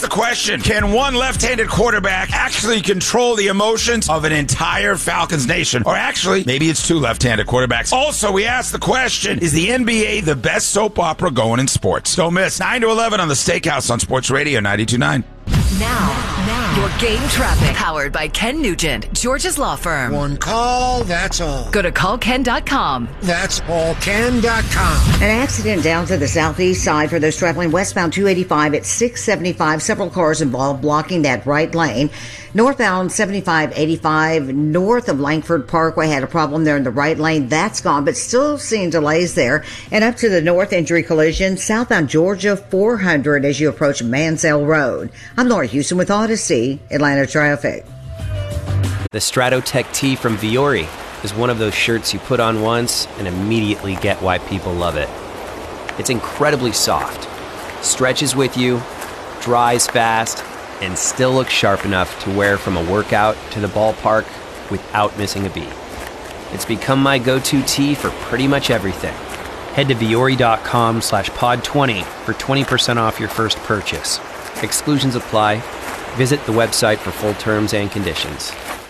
The question, can one left-handed quarterback actually control the emotions of an entire Falcons nation? Or actually, maybe it's two left-handed quarterbacks. Also, we asked the question, is the NBA the best soap opera going in sports? Don't miss 9 to 11 on the Steakhouse on Sports Radio 92.9. Now, your game traffic. Powered by Ken Nugent, George's law firm. One call, that's all. Go to callken.com. That's allken.com. An accident down to the southeast side for those traveling westbound 285 at 675. Several cars involved blocking that right lane. Northbound 7585 north of Langford Parkway had a problem there in the right lane. That's gone, but still seeing delays there. And up to the north, injury collision southbound Georgia 400 as you approach Mansell Road. I'm Laura Houston with Odyssey, Atlanta traffic. The Stratotech tee from Viore is one of those shirts you put on once and immediately get why people love it. It's incredibly soft, stretches with you, dries fast, and still looks sharp enough to wear from a workout to the ballpark without missing a beat. It's become my go-to tee for pretty much everything. Head to Viore.com/pod20 for 20% off your first purchase. Exclusions apply. Visit the website for full terms and conditions.